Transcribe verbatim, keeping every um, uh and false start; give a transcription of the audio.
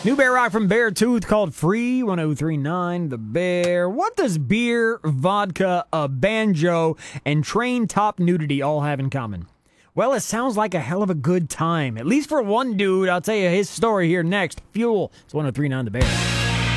New Bear Rock from Beartooth called Free, one oh three point nine The Bear. What does beer, vodka, a banjo, and train top nudity all have in common? Well, it sounds like a hell of a good time. At least for one dude. I'll tell you his story here next. Fuel. It's one oh three point nine The Bear.